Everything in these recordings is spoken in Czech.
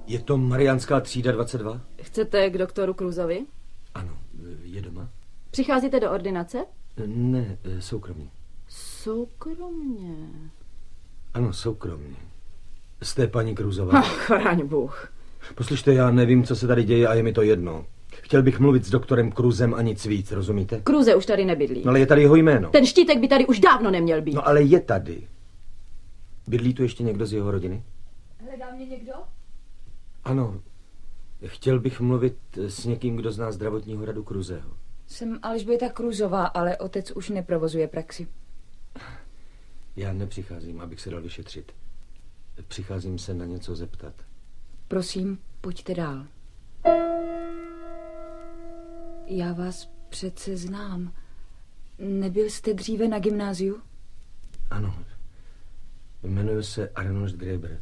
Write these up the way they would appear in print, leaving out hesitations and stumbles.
Je to Mariánská třída 22? Chcete k doktoru Crusovi? Ano, je doma. Přicházíte do ordinace? Ne, soukromně. Soukromně? Ano, soukromně. Jste paní Cruzová? Chraň Bůh. Poslyšte, já nevím, co se tady děje a je mi to jedno. Chtěl bych mluvit s doktorem Cruzem a nic víc, rozumíte? Cruze už tady nebydlí. No ale je tady jeho jméno. Ten štítek by tady už dávno neměl být. No ale je tady. Bydlí tu ještě někdo z jeho rodiny? Hledá mě někdo? Ano. Chtěl bych mluvit s někým, kdo zná zdravotního radu Cruzeho. Jsem Alžběta Cruzová, ale otec už neprovozuje praxi. Já nepřicházím, abych se dal vyšetřit. Přicházím se na něco zeptat. Prosím, pojďte dál. Já vás přece znám. Nebyl jste dříve na gymnáziu? Ano. Jmenuji se Arnošt Gréber.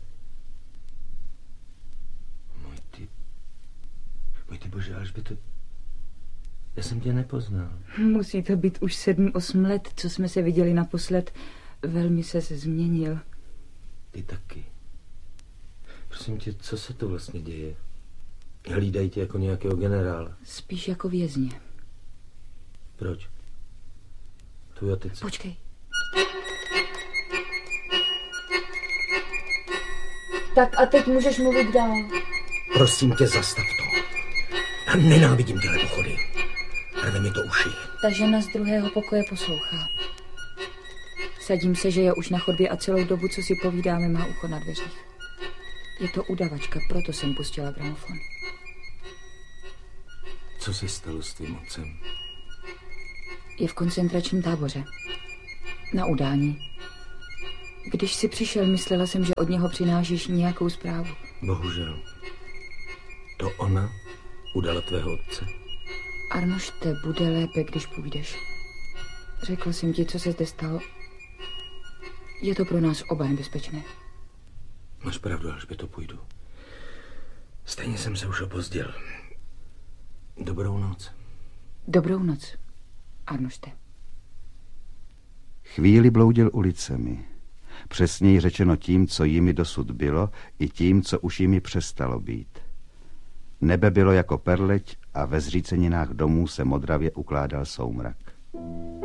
Můj ty bože, Alžběto, já jsem tě nepoznal. Musí to být už 7-8 let, co jsme se viděli naposled. Velmi se změnil. Ty taky. Prosím tě, co se to vlastně děje? Hlídají tě jako nějakého generála. Spíš jako vězně. Proč? Tvůj otec. Počkej. Tak a teď můžeš mluvit dál. Prosím tě, zastav to. Já nenávidím tyhle pochody. Rve mi to uši. Ta žena z druhého pokoje poslouchá. Sadím se, že je už na chodbě a celou dobu, co si povídáme, má ucho na dveřích. Je to udavačka, proto jsem pustila gramofon. Co se stalo s tvým otcem? Je v koncentračním táboře. Na udání. Když si přišel, myslela jsem, že od něho přinášíš nějakou zprávu. Bohužel. To ona udala tvého otce? Arnošte, bude lépe, když půjdeš. Řekl jsem ti, co se zde stalo. Je to pro nás oba nebezpečné. Máš pravdu, Alžběto, půjdu. Stejně jsem se už opozdil. Dobrou noc. Dobrou noc, Arnošte. Chvíli bloudil ulicemi. Přesněji řečeno tím, co jimi dosud bylo, i tím, co už jimi přestalo být. Nebe bylo jako perleť a ve zříceninách domů se modravě ukládal soumrak.